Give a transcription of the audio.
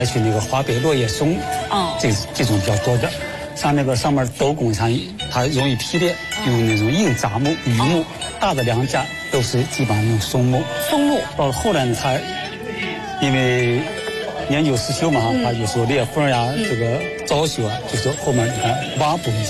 去那个华北落叶松，这种比较多的。像那个上面斗拱上，它容易劈裂，用那种硬杂木、榆木。大的梁架都是基本上用松木。 松木。 到了后来呢，它因为年久失修嘛，它有时候裂缝呀，这个糟朽啊，就是后面你看挖补一下。